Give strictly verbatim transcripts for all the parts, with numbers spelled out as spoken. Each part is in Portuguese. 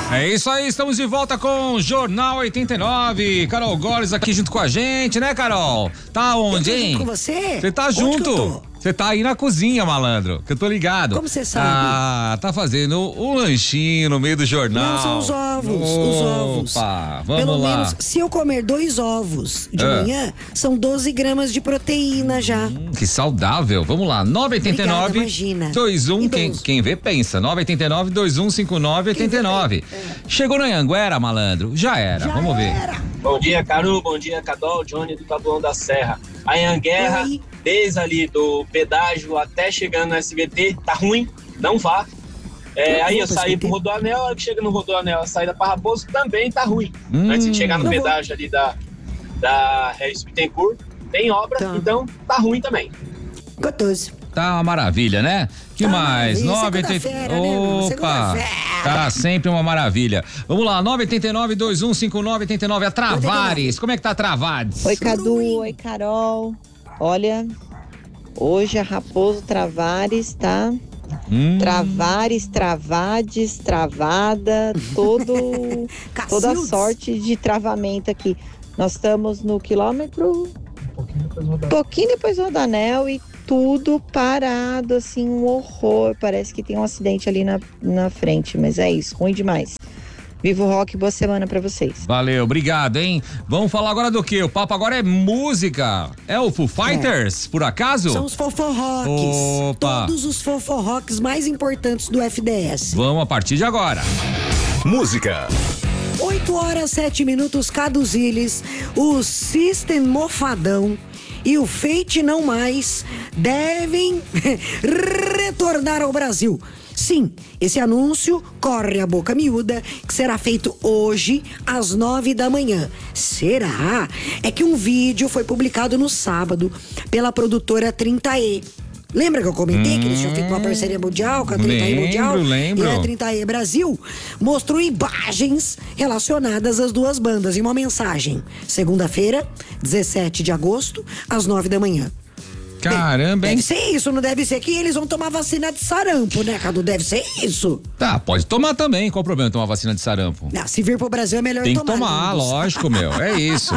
É isso aí, estamos de volta com o Jornal oitenta e nove. Carol Goles aqui junto com a gente, né, Carol? Tá onde, hein? Junto com você? Você tá junto? Você tá aí na cozinha, malandro, que eu tô ligado. Como você sabe? Ah, tá fazendo um lanchinho no meio do jornal. Não, são os ovos, Opa, os ovos. vamos Pelo lá. menos, se eu comer dois ovos de Ah. manhã, são doze gramas de proteína já. Hum, que saudável. Vamos lá, nove oito nove, Obrigada, imagina. dois um, quem, Idoso. quem vê pensa, nove oito nove, dois um cinco nove, oito nove. Chegou na Anhanguera, malandro? Já era, Já vamos ver. era. Bom dia, Caru. Bom dia, Cadol. Johnny do Tabuão da Serra. A Anhanguera, Oi. desde ali do pedágio até chegando no S B T, tá ruim, não vá. É, Eu aí vou eu pro saí S B T. pro Rodoanel, a hora que chega no Rodoanel, a saída para Raposo também tá ruim. Hum. Antes de chegar no Não vou. pedágio ali da, da Regis Bittencourt, tem obra, Tá. então tá ruim também. Gostoso. Tá uma maravilha, né? Que Tá mais? maravilha, nove oito segunda-feira, né, meu? Opa! Segunda-feira. Tá sempre uma maravilha. Vamos lá, nove oito nove, dois um cinco nove, oito nove. A Travares. Como é que tá Travares? Oi, Cadu. Oi, Carol. Olha, hoje a Raposo Travares tá. Hum. Travares, Travades, Travada, todo, toda a Cacildes. sorte de travamento aqui. Nós estamos no quilômetro. Um pouquinho depois do Rodanel e tudo parado, assim, um horror. Parece que tem um acidente ali na, na frente, mas é isso, ruim demais. Viva o rock, boa semana pra vocês. Valeu, obrigado, hein? Vamos falar agora do quê? O papo agora é música. É o Foo Fighters, por acaso? São os foforroques. Opa. Todos os foforroques mais importantes do F D S. Vamos a partir de agora. Música. oito horas, sete minutos, Caduziles, o System Mofadão e o Fate Não Mais devem retornar ao Brasil. Sim, esse anúncio corre a boca miúda que será feito hoje às nove da manhã. Será? É que um vídeo foi publicado no sábado pela produtora trinta E. Lembra que eu comentei que eles tinham feito uma parceria mundial com a trinta E Lembro, Mundial? lembro. E a trinta E Brasil mostrou imagens relacionadas às duas bandas e uma mensagem. Segunda-feira, dezessete de agosto, às nove da manhã. Caramba, hein? Deve ser isso, não deve ser que eles vão tomar vacina de sarampo, né, Cadu? Deve ser isso. Tá, pode tomar também. Qual o problema de tomar vacina de sarampo? Não, se vir pro Brasil é melhor Tem que tomar. tomar, Lindos. lógico, meu. É isso.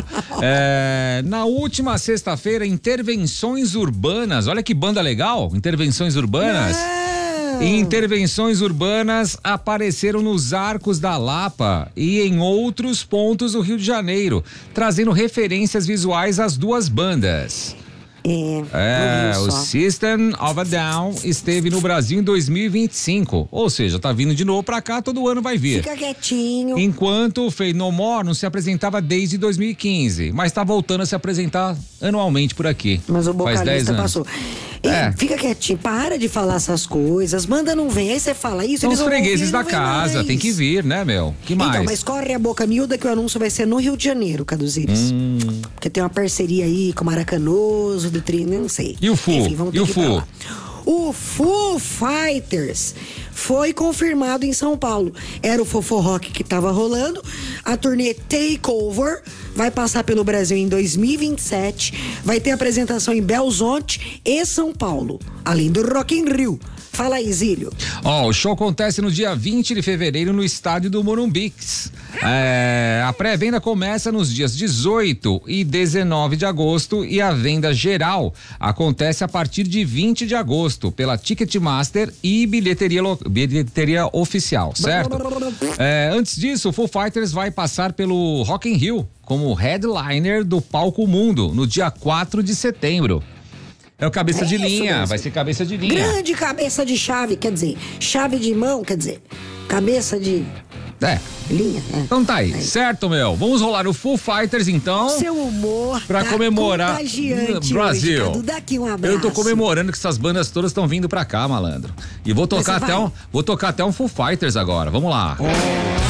É, na última sexta-feira, Intervenções Urbanas. Olha que banda legal. Intervenções Urbanas. Não. Intervenções urbanas apareceram nos Arcos da Lapa e em outros pontos do Rio de Janeiro, trazendo referências visuais às duas bandas. É, É, no Rio o só. System of a Down esteve no Brasil em dois mil e vinte e cinco. Ou seja, tá vindo de novo pra cá, todo ano vai vir. Fica quietinho. Enquanto o Faith No More não se apresentava desde dois mil e quinze, mas tá voltando a se apresentar anualmente por aqui. Mas o Faz dez vocalista anos. passou. E É. Fica quietinho, para de falar essas coisas. Manda não vem. Aí você fala isso, São eles os vão fregueses ouvir, da não vem casa, mais. tem que vir, né, meu? Que mais? Então, mas corre a boca miúda que o anúncio vai ser no Rio de Janeiro, Caduziris. Hum. Porque tem uma parceria aí com o Maracanoso, do Tri, não sei. E o Foo? Enfim, vamos ter E o que ir pra Foo? lá. O Foo Fighters foi confirmado em São Paulo. Era o Fofo Rock que tava rolando. A turnê Takeover vai passar pelo Brasil em dois mil e vinte e sete. Vai ter apresentação em Belo Horizonte e São Paulo, além do Rock in Rio. Fala aí, Zílio. Ó, o show acontece no dia vinte de fevereiro no estádio do Morumbi. É, a pré-venda começa nos dias dezoito e dezenove de agosto e a venda geral acontece a partir de vinte de agosto pela Ticketmaster e bilheteria, lo- bilheteria oficial, certo? É, antes disso, o Foo Fighters vai passar pelo Rock in Rio como headliner do Palco Mundo no dia quatro de setembro. É o cabeça É de isso linha, mesmo. vai ser cabeça de linha. Grande cabeça de chave, quer dizer, chave de mão, quer dizer, cabeça de É. linha, né? Então tá aí, certo, meu? Vamos rolar o Foo Fighters, então. Seu humor Pra tá comemorar contagiante Brasil. hoje, Cadu. Dá aqui um abraço. Eu tô comemorando que essas bandas todas estão vindo pra cá, malandro. E vou tocar Mas você até vai? um, vou tocar até um Foo Fighters agora. Vamos lá. É.